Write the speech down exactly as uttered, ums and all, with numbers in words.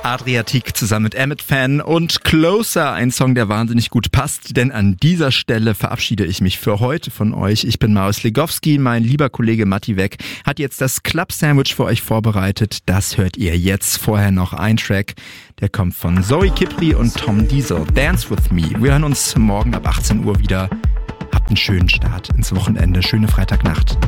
Adriatic zusammen mit Emmet Fan und Closer, ein Song, der wahnsinnig gut passt, denn an dieser Stelle verabschiede ich mich für heute von euch. Ich bin Marius Legowski, mein lieber Kollege Matti Weck hat jetzt das Club Sandwich für euch vorbereitet. Das hört ihr jetzt. Vorher noch ein Track, der kommt von Zoe Kipri und Tom Diesel, Dance With Me. Wir hören uns morgen ab achtzehn Uhr wieder. Habt einen schönen Start ins Wochenende, schöne Freitagnacht.